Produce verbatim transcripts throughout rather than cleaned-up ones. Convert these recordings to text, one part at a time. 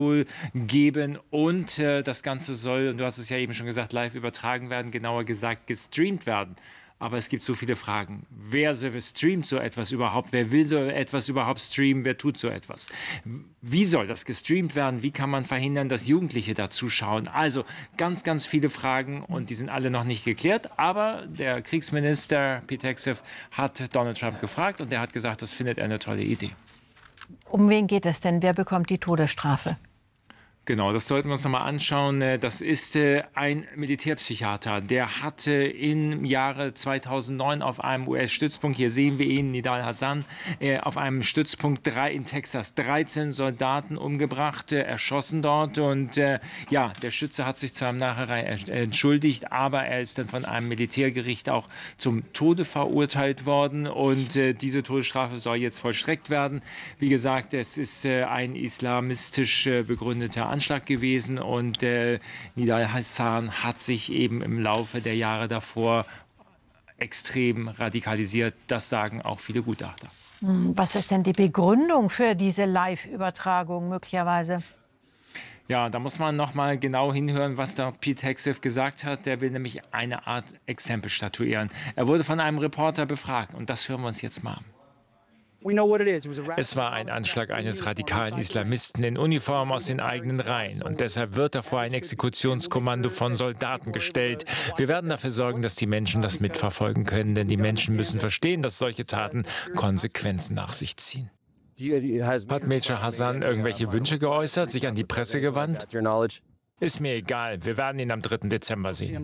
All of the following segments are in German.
geben und äh, das Ganze soll, und du hast es ja eben schon gesagt, live übertragen werden, genauer gesagt gestreamt werden. Aber es gibt so viele Fragen. Wer streamt so etwas überhaupt? Wer will so etwas überhaupt streamen? Wer tut so etwas? Wie soll das gestreamt werden? Wie kann man verhindern, dass Jugendliche da zuschauen? Also ganz, ganz viele Fragen und die sind alle noch nicht geklärt. Aber der Kriegsminister Pete Hegseth hat Donald Trump gefragt und der hat gesagt, das findet er eine tolle Idee. Um wen geht es denn? Wer bekommt die Todesstrafe? Genau, das sollten wir uns noch mal anschauen. Das ist ein Militärpsychiater. Der hatte im Jahre zweitausendneun auf einem U S-Stützpunkt, hier sehen wir ihn, Nidal Hasan, auf einem Stützpunkt drei in Texas, dreizehn Soldaten umgebracht, erschossen dort. Und ja, der Schütze hat sich zwar im Nachhinein entschuldigt, aber er ist dann von einem Militärgericht auch zum Tode verurteilt worden. Und diese Todesstrafe soll jetzt vollstreckt werden. Wie gesagt, es ist ein islamistisch begründeter Anschlag gewesen und äh, Nidal Hasan hat sich eben im Laufe der Jahre davor extrem radikalisiert. Das sagen auch viele Gutachter. Was ist denn die Begründung für diese Live-Übertragung möglicherweise? Ja, da muss man noch mal genau hinhören, was da Pete Hegseth gesagt hat. Der will nämlich eine Art Exempel statuieren. Er wurde von einem Reporter befragt und das hören wir uns jetzt mal an. Es war ein Anschlag eines radikalen Islamisten in Uniform aus den eigenen Reihen. Und deshalb wird er vor ein Exekutionskommando von Soldaten gestellt. Wir werden dafür sorgen, dass die Menschen das mitverfolgen können. Denn die Menschen müssen verstehen, dass solche Taten Konsequenzen nach sich ziehen. Hat Major Hasan irgendwelche Wünsche geäußert, sich an die Presse gewandt? Ist mir egal. Wir werden ihn am dritten Dezember sehen.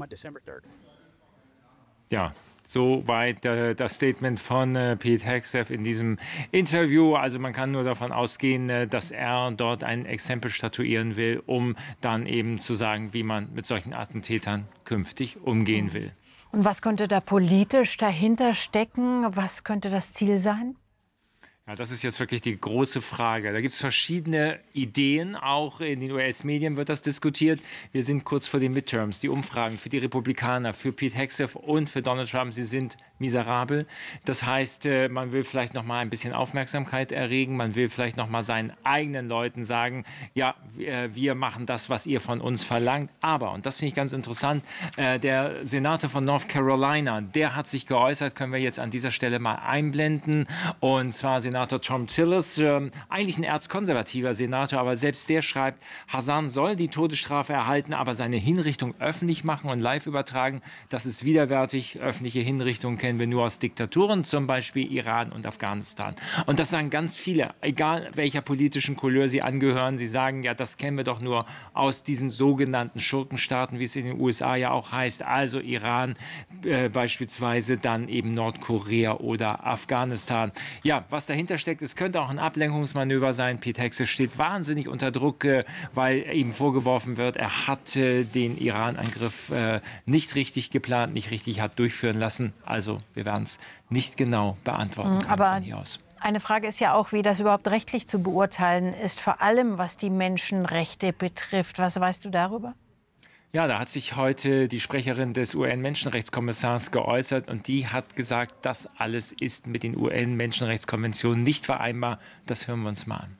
Ja. Soweit äh, das Statement von äh, Pete Hegseth in diesem Interview. Also man kann nur davon ausgehen, äh, dass er dort ein Exempel statuieren will, um dann eben zu sagen, wie man mit solchen Attentätern künftig umgehen will. Und was könnte da politisch dahinter stecken? Was könnte das Ziel sein? Ja, das ist jetzt wirklich die große Frage. Da gibt es verschiedene Ideen, auch in den U S-Medien wird das diskutiert. Wir sind kurz vor den Midterms. Die Umfragen für die Republikaner, für Pete Hegseth und für Donald Trump, sie sind miserabel. Das heißt, man will vielleicht noch mal ein bisschen Aufmerksamkeit erregen. Man will vielleicht noch mal seinen eigenen Leuten sagen, ja, wir machen das, was ihr von uns verlangt. Aber, und das finde ich ganz interessant, der Senator von North Carolina, der hat sich geäußert, können wir jetzt an dieser Stelle mal einblenden. Und zwar Senator Senator Thom Tillis, äh, eigentlich ein erzkonservativer Senator, aber selbst der schreibt, Hasan soll die Todesstrafe erhalten, aber seine Hinrichtung öffentlich machen und live übertragen. Das ist widerwärtig. Öffentliche Hinrichtungen kennen wir nur aus Diktaturen, zum Beispiel Iran und Afghanistan. Und das sagen ganz viele, egal welcher politischen Couleur sie angehören. Sie sagen, ja, das kennen wir doch nur aus diesen sogenannten Schurkenstaaten, wie es in den U S A ja auch heißt. Also Iran äh, beispielsweise, dann eben Nordkorea oder Afghanistan. Ja, was dahinter steckt, es könnte auch ein Ablenkungsmanöver sein. Pete Hegseth steht wahnsinnig unter Druck, weil ihm vorgeworfen wird, er hat den Iran-Angriff nicht richtig geplant, nicht richtig hat durchführen lassen. Also wir werden es nicht genau beantworten können Aber von hier aus. Eine Frage ist ja auch, wie das überhaupt rechtlich zu beurteilen ist, vor allem was die Menschenrechte betrifft. Was weißt du darüber? Ja, da hat sich heute die Sprecherin des U N-Menschenrechtskommissars geäußert und die hat gesagt, das alles ist mit den U N-Menschenrechtskonventionen nicht vereinbar. Das hören wir uns mal an.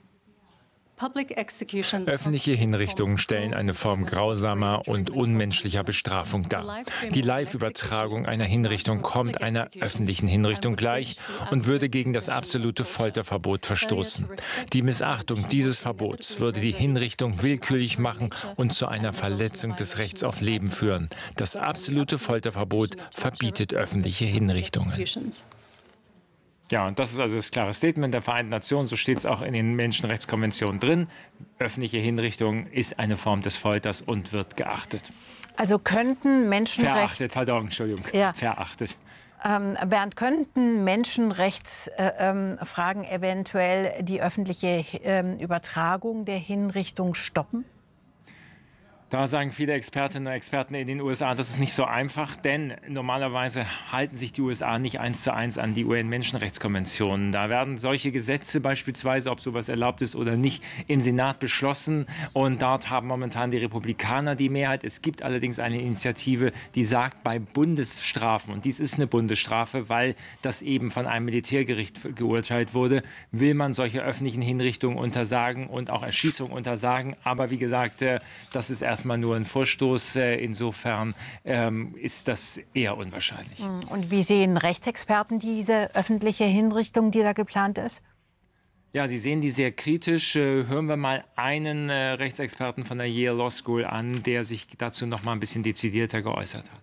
Öffentliche Hinrichtungen stellen eine Form grausamer und unmenschlicher Bestrafung dar. Die Live-Übertragung einer Hinrichtung kommt einer öffentlichen Hinrichtung gleich und würde gegen das absolute Folterverbot verstoßen. Die Missachtung dieses Verbots würde die Hinrichtung willkürlich machen und zu einer Verletzung des Rechts auf Leben führen. Das absolute Folterverbot verbietet öffentliche Hinrichtungen. Ja, und das ist also das klare Statement der Vereinten Nationen. So steht es auch in den Menschenrechtskonventionen drin. Öffentliche Hinrichtung ist eine Form des Folters und wird geachtet. Also könnten Menschenrechts... Verachtet, pardon, Entschuldigung. Ja. Verachtet. Ähm, Bernd, könnten Menschenrechtsfragen äh, eventuell die öffentliche äh, Übertragung der Hinrichtung stoppen? Da sagen viele Expertinnen und Experten in den U S A, das ist nicht so einfach, denn normalerweise halten sich die U S A nicht eins zu eins an die U N-Menschenrechtskonventionen. Da werden solche Gesetze beispielsweise, ob sowas erlaubt ist oder nicht, im Senat beschlossen. Und dort haben momentan die Republikaner die Mehrheit. Es gibt allerdings eine Initiative, die sagt, bei Bundesstrafen, und dies ist eine Bundesstrafe, weil das eben von einem Militärgericht geurteilt wurde, will man solche öffentlichen Hinrichtungen untersagen und auch Erschießungen untersagen. Aber wie gesagt, das ist erst erstmal nur ein Vorstoß. Insofern ähm, ist das eher unwahrscheinlich. Und wie sehen Rechtsexperten diese öffentliche Hinrichtung, die da geplant ist? Ja, sie sehen die sehr kritisch. Hören wir mal einen äh, Rechtsexperten von der Yale Law School an, der sich dazu noch mal ein bisschen dezidierter geäußert hat.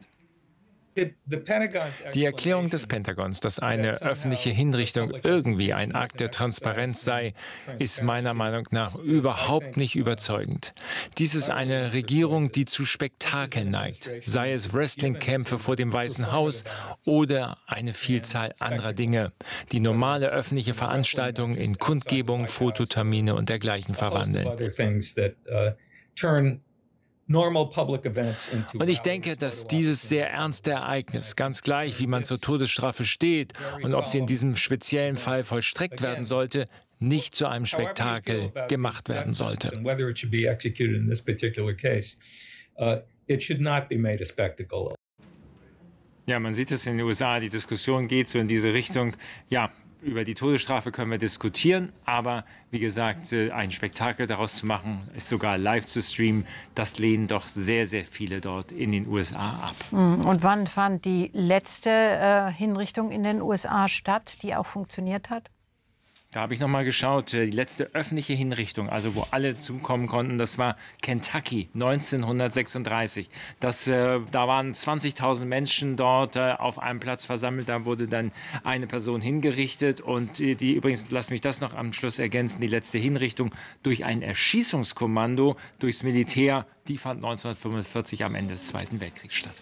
Die Erklärung des Pentagons, dass eine öffentliche Hinrichtung irgendwie ein Akt der Transparenz sei, ist meiner Meinung nach überhaupt nicht überzeugend. Dies ist eine Regierung, die zu Spektakel neigt, sei es Wrestlingkämpfe vor dem Weißen Haus oder eine Vielzahl anderer Dinge, die normale öffentliche Veranstaltungen in Kundgebungen, Fototermine und dergleichen verwandeln. Und ich denke, dass dieses sehr ernste Ereignis, ganz gleich, wie man zur Todesstrafe steht und ob sie in diesem speziellen Fall vollstreckt werden sollte, nicht zu einem Spektakel gemacht werden sollte. Ja, man sieht es in den U S A, die Diskussion geht so in diese Richtung, ja, über die Todesstrafe können wir diskutieren, aber wie gesagt, ein Spektakel daraus zu machen, ist sogar live zu streamen, das lehnen doch sehr, sehr viele dort in den U S A ab. Und wann fand die letzte äh, Hinrichtung in den U S A statt, die auch funktioniert hat? Da habe ich noch mal geschaut, die letzte öffentliche Hinrichtung, also wo alle zukommen konnten, das war Kentucky neunzehnhundertsechsunddreißig. Das, äh, da waren zwanzigtausend Menschen dort äh, auf einem Platz versammelt. Da wurde dann eine Person hingerichtet. Und äh, die übrigens, lass mich das noch am Schluss ergänzen, die letzte Hinrichtung durch ein Erschießungskommando durchs Militär, die fand neunzehnhundertfünfundvierzig am Ende des Zweiten Weltkriegs statt.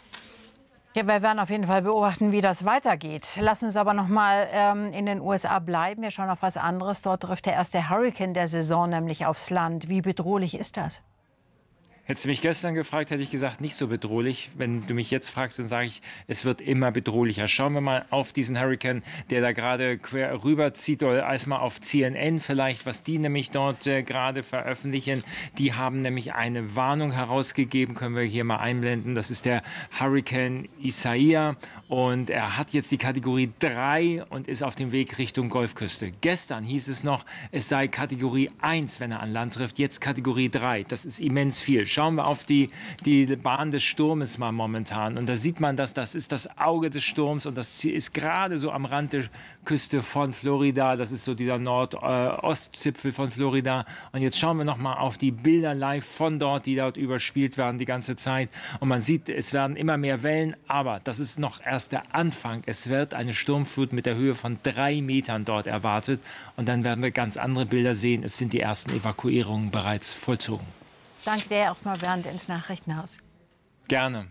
Ja, wir werden auf jeden Fall beobachten, wie das weitergeht. Lassen uns aber noch mal ähm, in den U S A bleiben. Wir schauen auf was anderes. Dort trifft der erste Hurrikan der Saison nämlich aufs Land. Wie bedrohlich ist das? Hättest du mich gestern gefragt, hätte ich gesagt, nicht so bedrohlich. Wenn du mich jetzt fragst, dann sage ich, es wird immer bedrohlicher. Schauen wir mal auf diesen Hurrikan, der da gerade quer rüberzieht, oder erstmal auf C N N vielleicht, was die nämlich dort äh, gerade veröffentlichen. Die haben nämlich eine Warnung herausgegeben, können wir hier mal einblenden. Das ist der Hurrikan Isaiah und er hat jetzt die Kategorie drei und ist auf dem Weg Richtung Golfküste. Gestern hieß es noch, es sei Kategorie eins, wenn er an Land trifft, jetzt Kategorie drei. Das ist immens viel. Schauen wir auf die, die Bahn des Sturmes mal momentan. Und da sieht man, dass das ist das Auge des Sturms und das ist gerade so am Rand der Küste von Florida. Das ist so dieser Nordostzipfel von Florida. Und jetzt schauen wir noch mal auf die Bilder live von dort, die dort überspielt werden die ganze Zeit. Und man sieht, es werden immer mehr Wellen, aber das ist noch erst der Anfang. Es wird eine Sturmflut mit der Höhe von drei Metern dort erwartet. Und dann werden wir ganz andere Bilder sehen. Es sind die ersten Evakuierungen bereits vollzogen. Danke dir erstmal, Bernd, ins Nachrichtenhaus. Gerne.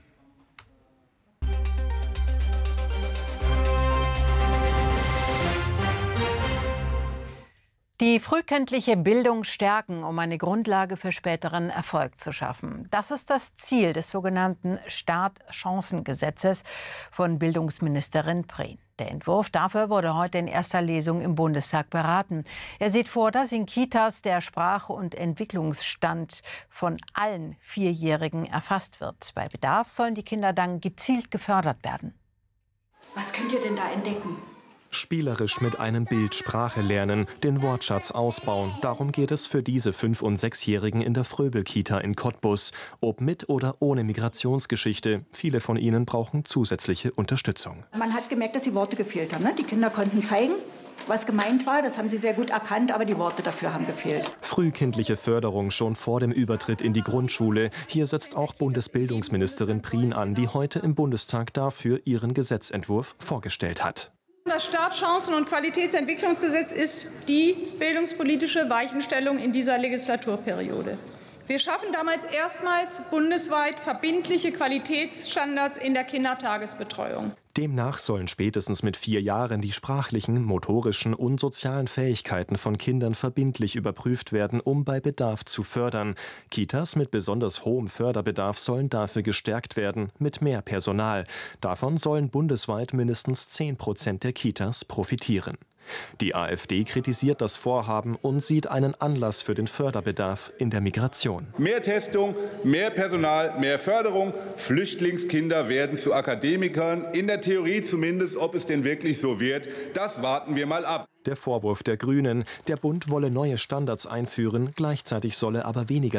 Die frühkindliche Bildung stärken, um eine Grundlage für späteren Erfolg zu schaffen. Das ist das Ziel des sogenannten Startchancengesetzes von Bildungsministerin Prehn. Der Entwurf dafür wurde heute in erster Lesung im Bundestag beraten. Er sieht vor, dass in Kitas der Sprach- und Entwicklungsstand von allen Vierjährigen erfasst wird. Bei Bedarf sollen die Kinder dann gezielt gefördert werden. Was könnt ihr denn da entdecken? Spielerisch mit einem Bild Sprache lernen, den Wortschatz ausbauen. Darum geht es für diese fünf- und sechsjährigen in der Fröbel-Kita in Cottbus. Ob mit oder ohne Migrationsgeschichte, viele von ihnen brauchen zusätzliche Unterstützung. Man hat gemerkt, dass die Worte gefehlt haben. Ne? Die Kinder konnten zeigen, was gemeint war. Das haben sie sehr gut erkannt, aber die Worte dafür haben gefehlt. Frühkindliche Förderung schon vor dem Übertritt in die Grundschule. Hier setzt auch Bundesbildungsministerin Prien an, die heute im Bundestag dafür ihren Gesetzentwurf vorgestellt hat. Das Startchancen- und Qualitätsentwicklungsgesetz ist die bildungspolitische Weichenstellung in dieser Legislaturperiode. Wir schaffen damals erstmals bundesweit verbindliche Qualitätsstandards in der Kindertagesbetreuung. Demnach sollen spätestens mit vier Jahren die sprachlichen, motorischen und sozialen Fähigkeiten von Kindern verbindlich überprüft werden, um bei Bedarf zu fördern. Kitas mit besonders hohem Förderbedarf sollen dafür gestärkt werden, mit mehr Personal. Davon sollen bundesweit mindestens zehn Prozent der Kitas profitieren. Die AfD kritisiert das Vorhaben und sieht einen Anlass für den Förderbedarf in der Migration. Mehr Testung, mehr Personal, mehr Förderung. Flüchtlingskinder werden zu Akademikern. In der Theorie zumindest, ob es denn wirklich so wird, das warten wir mal ab. Der Vorwurf der Grünen, der Bund wolle neue Standards einführen, gleichzeitig solle aber weniger